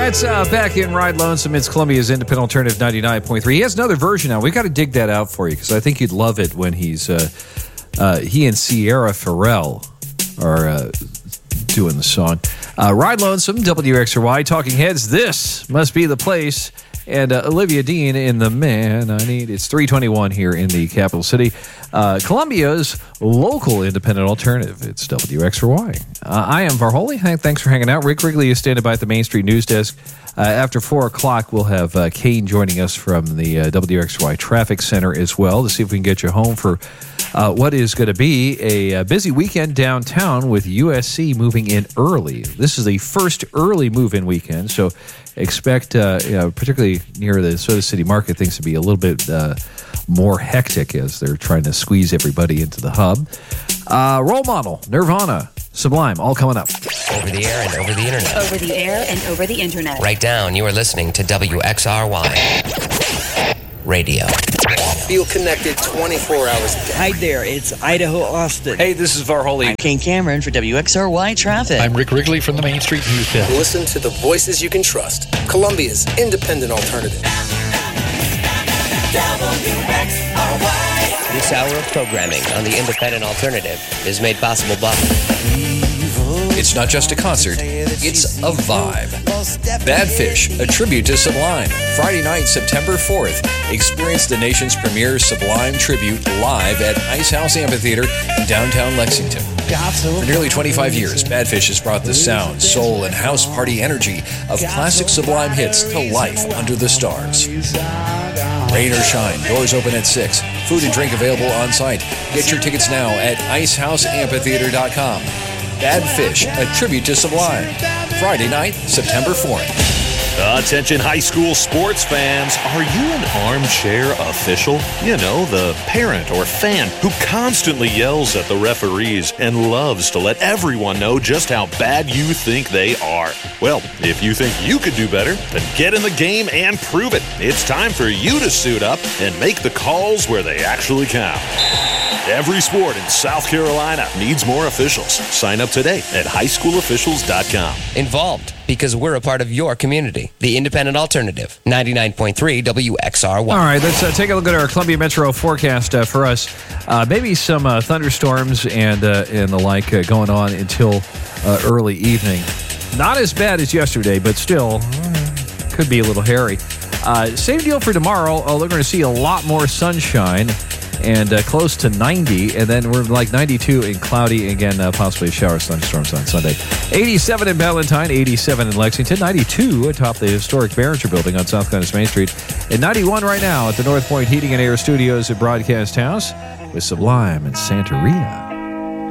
That's back in Ride Lonesome. It's Columbia's Independent Alternative 99.3. He has another version now. We've got to dig that out for you because I think you'd love it when he and Sierra Farrell are doing the song. Ride Lonesome, WXRY, Talking Heads. This must be the place. And Olivia Dean in The Man I Need. It's 3:21 here in the capital city. Columbia's local independent alternative. It's WXRY. I am Varholi. Thanks for hanging out. Rick Wrigley is standing by at the Main Street News Desk. After 4 o'clock, we'll have Kane joining us from the WXRY Traffic Center as well to see if we can get you home for what is going to be a busy weekend downtown with USC moving in early. This is the first early move-in weekend, so expect, particularly near the Soda City Market, things to be a little bit more hectic as they're trying to squeeze everybody into the hub. Role Model, Nirvana, Sublime, all coming up. Over the air and over the internet. Over the air and over the internet. Right down, you are listening to WXRY Radio. Feel connected 24 hours a day. Hi there, it's Idaho Austin. Hey, this is Varholi. I'm Kane Cameron for WXRY Traffic. I'm Rick Wrigley from the Main Street News Desk. Listen to the voices you can trust. Columbia's independent alternative. This hour of programming on the Independent Alternative is made possible by... It's not just a concert, it's a vibe. Bad Fish, a tribute to Sublime. Friday night, September 4th. Experience the nation's premier Sublime tribute live at Ice House Amphitheater in downtown Lexington. For nearly 25 years, Bad Fish has brought the sound, soul, and house party energy of classic Sublime hits to life under the stars. Rain or shine, doors open at 6. Food and drink available on site. Get your tickets now at icehouseamphitheater.com. Bad Fish, a tribute to Sublime. Friday night, September 4th. Attention high school sports fans. Are you an armchair official? You know, the parent or fan who constantly yells at the referees and loves to let everyone know just how bad you think they are. Well, if you think you could do better, then get in the game and prove it. It's time for you to suit up and make the calls where they actually count. Every sport in South Carolina needs more officials. Sign up today at highschoolofficials.com. Involved because we're a part of your community. The Independent Alternative, 99.3 WXRY. All right, let's take a look at our Columbia Metro forecast for us. Maybe some thunderstorms and the like going on until early evening. Not as bad as yesterday, but still could be a little hairy. Same deal for tomorrow. They're going to see a lot more sunshine and close to 90, and then we're like 92 and cloudy again, possibly shower thunderstorms on Sunday. 87 in Valentine, 87 in Lexington, 92 atop the historic Behringer Building on South Columbus Main Street, and 91 right now at the North Point Heating and Air Studios at Broadcast House with Sublime and Santeria.